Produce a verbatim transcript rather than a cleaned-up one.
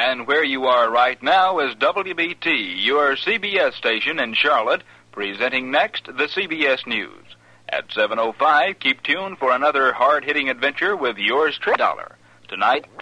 And where you are right now is W B T, your C B S station in Charlotte, presenting next the C B S News. At seven oh five, keep tuned for another hard-hitting adventure with yours truly, Dollar. Tonight...